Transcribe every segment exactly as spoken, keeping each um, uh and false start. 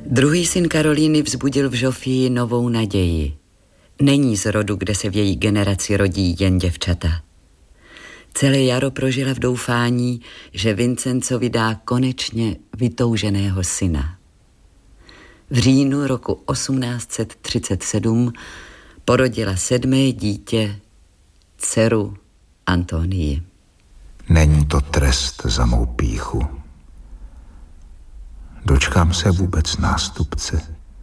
Druhý syn Karolíny vzbudil v Žofii novou naději. Není z rodu, kde se v její generaci rodí jen děvčata. Celé jaro prožila v doufání, že Vincencovi dá konečně vytouženého syna. V říjnu roku osmnáct set třicet sedm porodila sedmé dítě, dceru Antonii. Není to trest za mou pýchu. Dočkám se vůbec nástupce.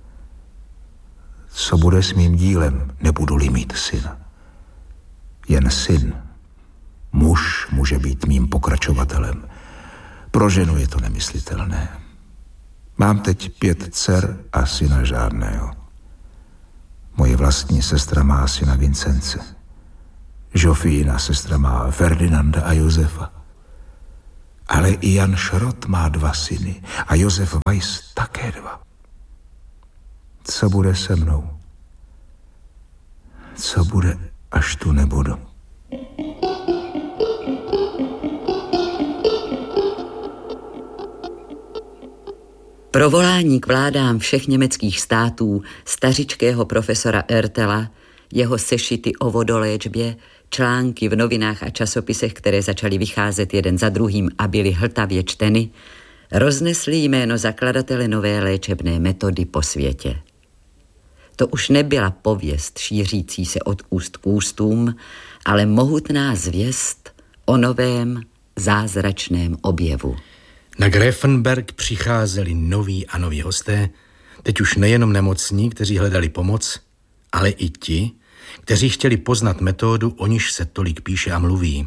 Co bude s mým dílem, nebudu-li mít syna. Jen syn, muž, může být mým pokračovatelem. Pro ženu je to nemyslitelné. Mám teď pět dcer a syna žádného. Moje vlastní sestra má syna Vincence. Žofijina sestra má Ferdinanda a Josefa. Ale i Jan Šrot má dva syny a Josef Weiss také dva. Co bude se mnou? Co bude, až tu nebudu? Pro volání k vládám všech německých států stařičkého profesora Ertela, jeho sešity o vodoléčbě, články v novinách a časopisech, které začaly vycházet jeden za druhým a byly hltavě čteny, roznesly jméno zakladatele nové léčebné metody po světě. To už nebyla pověst šířící se od úst k ústům, ale mohutná zvěst o novém zázračném objevu. Na Gräfenberg přicházeli noví a noví hosté, teď už nejenom nemocní, kteří hledali pomoc, ale i ti, kteří chtěli poznat metodu, o níž se tolik píše a mluví.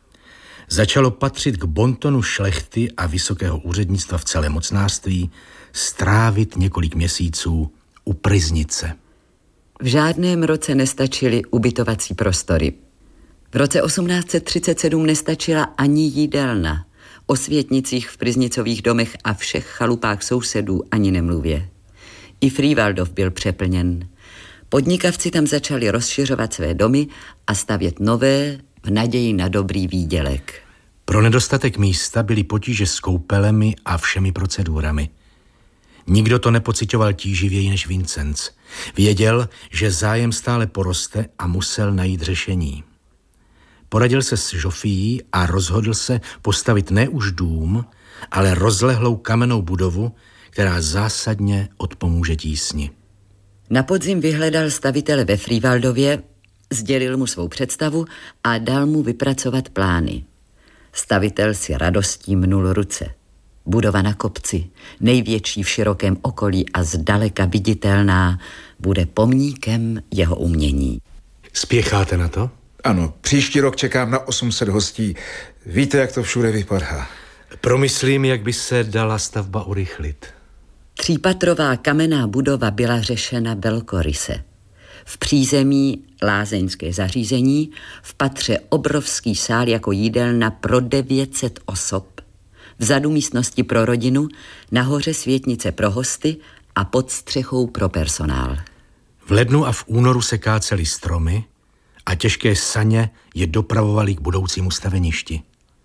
Začalo patřit k bontonu šlechty a vysokého úřednictva v celém mocnářství strávit několik měsíců u Pryznice. V žádném roce nestačily ubytovací prostory. V roce osmnáct set třicet sedm nestačila ani jídelna. O světnicích v Pryznicových domech a všech chalupách sousedů ani nemluvě. I Frývaldov byl přeplněn. Podnikavci tam začali rozšiřovat své domy a stavět nové v naději na dobrý výdělek. Pro nedostatek místa byly potíže s koupelemi a všemi procedurami. Nikdo to nepociťoval tíživěji než Vincenc. Věděl, že zájem stále poroste a musel najít řešení. Poradil se s Žofií a rozhodl se postavit ne už dům, ale rozlehlou kamennou budovu, která zásadně odpomůže tísni. Na podzim vyhledal stavitele ve Frývaldově, sdělil mu svou představu a dal mu vypracovat plány. Stavitel si radostí mnul ruce. Budova na kopci, největší v širokém okolí a zdaleka viditelná, bude pomníkem jeho umění. Spěcháte na to? Ano, příští rok čekám na osm set hostí. Víte, jak to všude vypadá. Promyslím, jak by se dala stavba urychlit. Třípatrová kamenná budova byla řešena velkoryse. V přízemí lázeňské zařízení, v patře obrovský sál jako jídelna pro devět set osob, vzadu místnosti pro rodinu, nahoře světnice pro hosty a pod střechou pro personál. V lednu a v únoru se kácely stromy a těžké saně je dopravovali k budoucímu staveništi.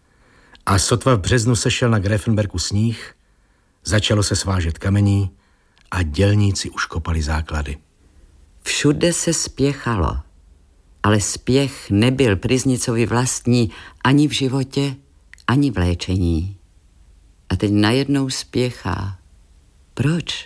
A sotva v březnu sešel na Gräfenbergu sníh, začalo se svážet kamení a dělníci už kopali základy. Všude se spěchalo, ale spěch nebyl Pryznicovi vlastní ani v životě, ani v léčení. A teď najednou spěchá. Proč?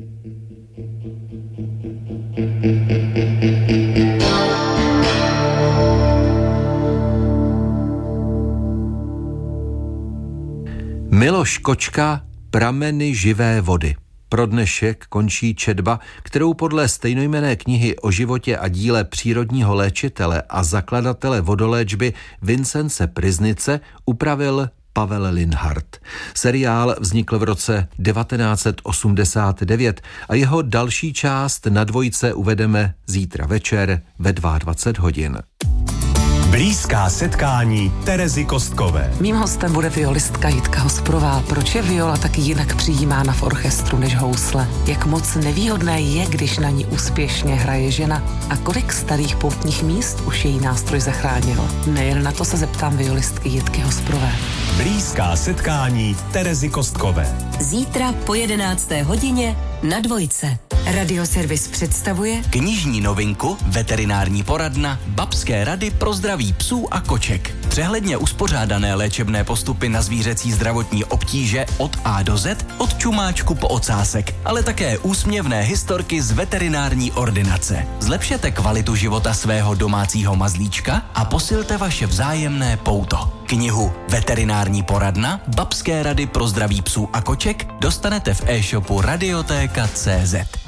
Miloš Kočka, Prameny živé vody. Pro dnešek končí četba, kterou podle stejnojmenné knihy o životě a díle přírodního léčitele a zakladatele vodoléčby Vincence Pryznice upravil Pavel Linhart. Seriál vznikl v roce devatenáct set osmdesát devět a jeho další část na dvojce uvedeme zítra večer ve dvacet dva hodin. Blízká setkání Terezy Kostkové. Mým hostem bude violistka Jitka Hosprová. Proč je viola tak jinak přijímána v orchestru než housle? Jak moc nevýhodné je, když na ní úspěšně hraje žena? A kolik starých poutních míst už její nástroj zachránil? Nejen na to se zeptám violistky Jitky Hosprové. Blízká setkání Terezy Kostkové. Zítra po jedenácté hodině na Dvojce. Radioservis představuje knižní novinku Veterinární poradna Babské rady pro zdraví psů a koček. Přehledně uspořádané léčebné postupy na zvířecí zdravotní obtíže od A do Z, od čumáčku po ocásek, ale také úsměvné historky z veterinární ordinace. Zlepšete kvalitu života svého domácího mazlíčka a posilte vaše vzájemné pouto. Knihu Veterinární poradna Babské rady pro zdraví psů a koček dostanete v e-shopu radiotéka tečka cé zet.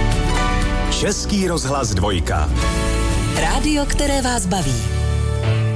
Český rozhlas Dvojka. rádio, které vás baví.